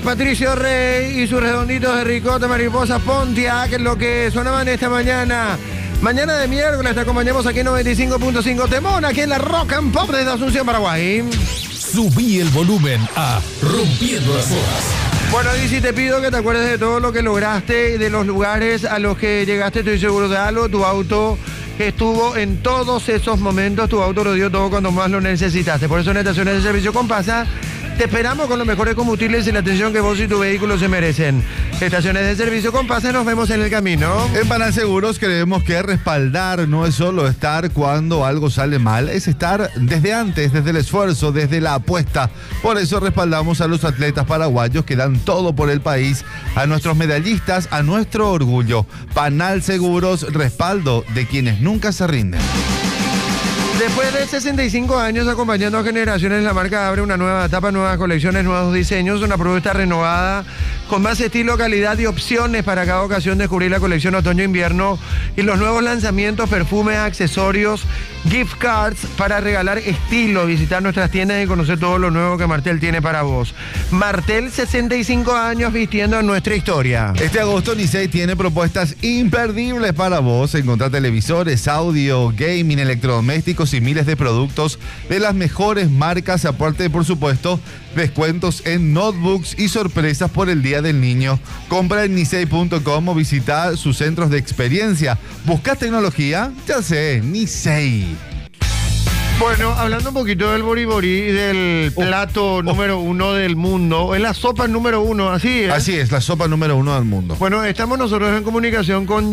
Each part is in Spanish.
Patricio Rey y sus redonditos de ricota, mariposa Pontiac, que es lo que sonaban esta mañana. Mañana de miércoles te acompañamos aquí en 95.5 Temón, aquí en la Rock and Pop desde Asunción, Paraguay. Subí el volumen a Rompiendo las Horas. Bueno, Dizzy, te pido que te acuerdes de todo lo que lograste y de los lugares a los que llegaste. Estoy seguro de algo. Tu auto estuvo en todos esos momentos. Tu auto lo dio todo cuando más lo necesitaste. Por eso en Estaciones de Servicio Compasa te esperamos con los mejores combustibles y la atención que vos y tu vehículo se merecen. Estaciones de Servicio Compasa, nos vemos en el camino. En Panal Seguros creemos que respaldar no es solo estar cuando algo sale mal, es estar desde antes, desde el esfuerzo, desde la apuesta. Por eso respaldamos a los atletas paraguayos que dan todo por el país, a nuestros medallistas, a nuestro orgullo. Panal Seguros, respaldo de quienes nunca se rinden. Después de 65 años acompañando a generaciones, la marca abre una nueva etapa, nuevas colecciones, nuevos diseños, una propuesta renovada con más estilo, calidad y opciones para cada ocasión. Descubrir la colección otoño-invierno y los nuevos lanzamientos, perfumes, accesorios, gift cards para regalar estilo. Visitar nuestras tiendas y conocer todo lo nuevo que Martel tiene para vos. Martel, 65 años vistiendo nuestra historia. Este agosto Nicey tiene propuestas imperdibles para vos. Encontrar televisores, audio, gaming, electrodomésticos y miles de productos de las mejores marcas, aparte por supuesto descuentos en notebooks y sorpresas por el Día del Niño. Compra en Nicey.com o visita sus centros de experiencia. ¿Buscas tecnología? Ya sé, Nicey. Bueno, hablando un poquito del boriborí, del plato número uno del mundo, es la sopa número uno, así es. Así es, la sopa número uno del mundo. Bueno, estamos nosotros en comunicación con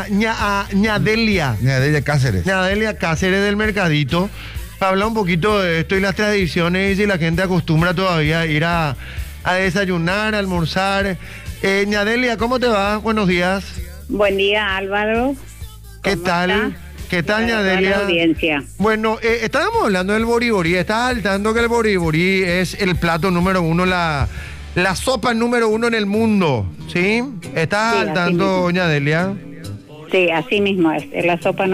Ñadelia. Ñadelia Cáceres. Ñadelia Cáceres del Mercadito. Habla un poquito de esto y las tradiciones y si la gente acostumbra todavía a ir a desayunar, a almorzar. Ñadelia, ¿cómo te va? Buenos días. Buen día, Álvaro. ¿Qué tal? Está? ¿Qué tal, Para Ñadelia? toda la audiencia. Bueno, estábamos hablando del boriborí. ¿Estás al tanto que el boriborí es el plato número uno, la sopa número uno en el mundo? ¿Sí? ¿Estás Sí, al así tanto, mismo. Ñadelia? Sí, así mismo es la sopa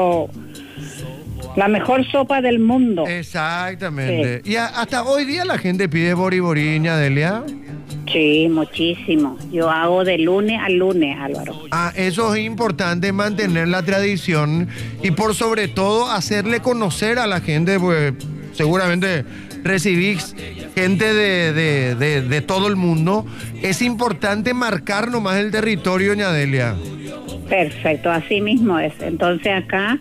la mejor sopa del mundo. Exactamente. Sí. Y hasta hoy día la gente pide boriborí, Ñadelia. Sí, muchísimo. Yo hago de lunes a lunes, Álvaro. Eso es importante, mantener la tradición y por sobre todo hacerle conocer a la gente, pues seguramente recibís gente de todo el mundo. Es importante marcar nomás el territorio, Ñadelia. Perfecto, así mismo es. Entonces acá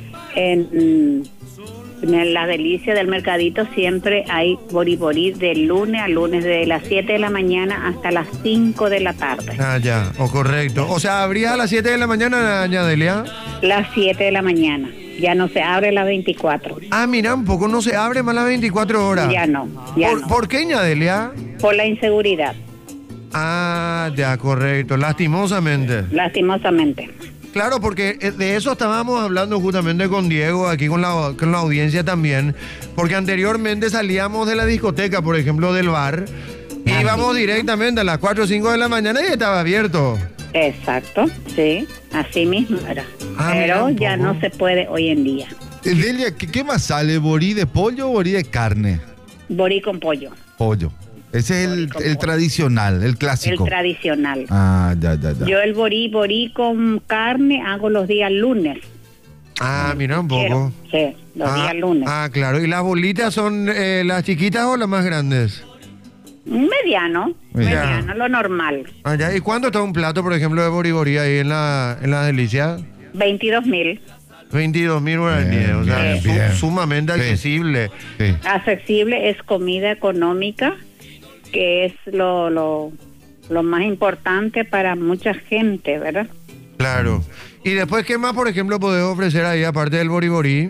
en la delicia del mercadito siempre hay boriborí de lunes a lunes, de las 7 de la mañana hasta las 5 de la tarde. Ya, correcto. O sea, ¿abría a las 7 de la mañana, Ñadelia? Las 7 de la mañana. Ya no se abre las 24. Mira, un poco no se abre más las 24 horas. Ya no. ¿Por qué, Ñadelia? Por la inseguridad. Ya, correcto. Lastimosamente. Lastimosamente. Claro, porque de eso estábamos hablando justamente con Diego, aquí con la audiencia también, porque anteriormente salíamos de la discoteca, por ejemplo, del bar, y íbamos directamente a las 4 o 5 de la mañana y estaba abierto. Exacto, sí, así mismo era. Pero ya no se puede hoy en día. Delia, ¿qué más sale? ¿Borí de pollo o borí de carne? Borí con pollo. Pollo. Ese es el tradicional, el clásico. El tradicional. Ya. Yo el borí con carne hago los días lunes. Mira un poco. Sí, los días lunes. Claro. ¿Y las bolitas son las chiquitas o las más grandes? Mediano, lo normal. ¿Y cuánto está un plato, por ejemplo, de boriborí ahí en la delicia? 22.000. 22.000 guaraníes, o sea, bien. Sumamente accesible. Sí. Accesible, es comida económica, que es lo más importante para mucha gente, ¿verdad? Claro. ¿Y después qué más, por ejemplo, podés ofrecer ahí, aparte del boriborí?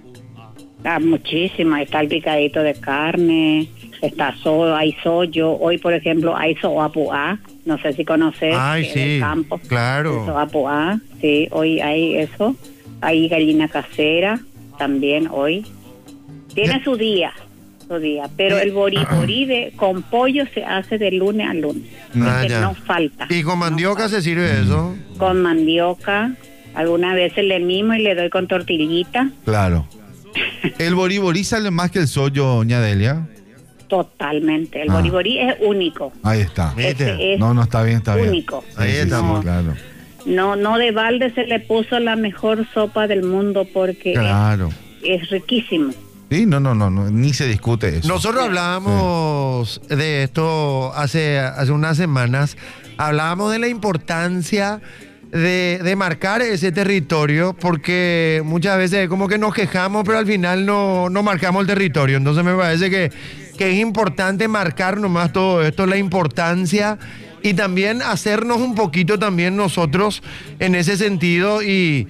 Muchísimo. Está el picadito de carne, hay sollo. Hoy, por ejemplo, hay soapuá. No sé si conoces. Sí, del campo. Claro. Soapuá, sí, hoy hay eso. Hay gallina casera también hoy. Tiene su día. Pero el boriborí con pollo se hace de lunes a lunes. No falta. ¿Y con mandioca se sirve eso? Con mandioca. Algunas veces le mimo y le doy con tortillita. Claro. ¿El boriborí sale más que el sollo, Ñadelia? Totalmente. El boriborí es único. Ahí está. Ese es No, está bien, está bien. único. Ahí estamos. Claro. No de balde se le puso la mejor sopa del mundo porque Claro. es riquísimo. Sí, no, ni se discute eso. Nosotros hablábamos de esto hace unas semanas. Hablábamos de la importancia de marcar ese territorio, porque muchas veces como que nos quejamos, pero al final no marcamos el territorio. Entonces me parece que es importante marcar nomás todo esto, la importancia, y también hacernos un poquito también nosotros en ese sentido y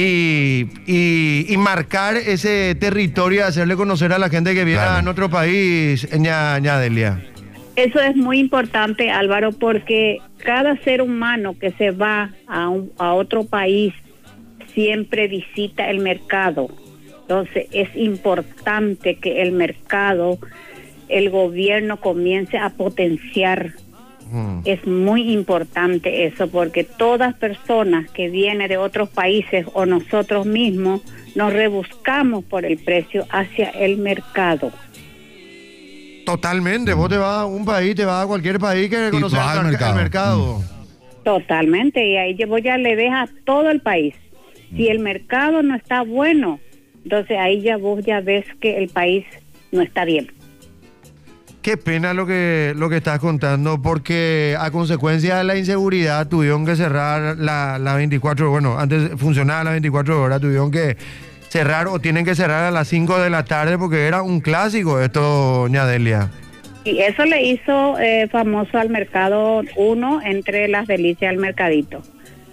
marcar ese territorio y hacerle conocer a la gente que viene Claro. a nuestro país, ña Delia. Eso es muy importante, Álvaro, porque cada ser humano que se va a otro país siempre visita el mercado. Entonces es importante que el mercado, el gobierno comience a potenciar. Es muy importante eso, porque todas personas que vienen de otros países o nosotros mismos nos rebuscamos por el precio hacia el mercado. Totalmente, vos te vas a un país, te vas a cualquier país que conocer vas al el mercado. mercado. Totalmente, y ahí vos ya le dejas a todo el país. Si el mercado no está bueno, entonces ahí ya vos ya ves que el país no está bien. Qué pena lo que estás contando, porque a consecuencia de la inseguridad tuvieron que cerrar la 24, bueno, antes funcionaba las 24 horas, tuvieron que cerrar o tienen que cerrar a las 5 de la tarde porque era un clásico esto, ña Delia. Y eso le hizo famoso al Mercado 1 entre Las Delicias y el Mercadito.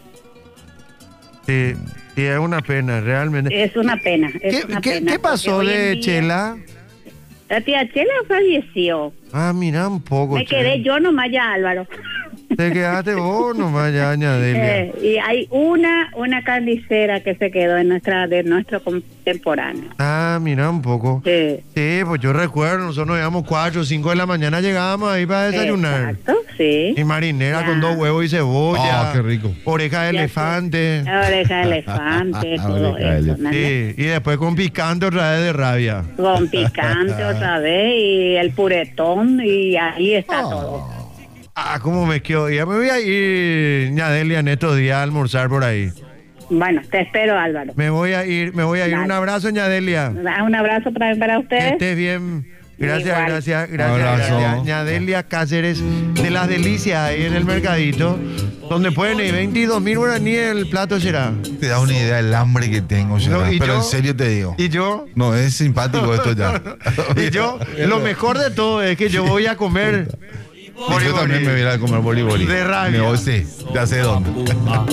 Sí, es una pena, realmente. Es una pena. ¿Qué pasó porque hoy en de día Chela? La tía Chela falleció. Ah, mira un poco. Me quedé yo nomás ya, Álvaro. Te quedaste vos nomás ya, ña Delia. Y hay una carnicera que se quedó de nuestro contemporáneo. Ah, mira un poco. Sí. Sí, pues yo recuerdo, nosotros nos íbamos 4 o 5 de la mañana, llegábamos ahí para desayunar. Exacto, sí. Y marinera Ya. con 2 huevos y cebolla. Ah, qué rico. Oreja de Ya elefante. Oreja de elefante, todo Oreja de eso. elefante. ¿no? Sí, y después con picante otra vez de rabia. Con picante otra vez y el puretón y ahí está todo. Ah, cómo me quedo. Ya me voy a ir, ña Delia, en estos días a almorzar por ahí. Bueno, te espero, Álvaro. Me voy a ir. Dale. Un abrazo, ña Delia. Un abrazo para Que ustedes. estés bien. Gracias, Igual. gracias. Abrazo. ña Delia Cáceres de Las Delicias ahí en el mercadito, donde pueden ir 22.000 guaraníes el plato será. Te da una idea del hambre que tengo, Gerard, No, y pero yo- en serio te digo. Y yo, No, es simpático esto ya. y yo, lo mejor de todo es que yo voy a comer. Yo también me voy a ir a comer boliborí. De rabia. Me voy, sí, ya sé dónde.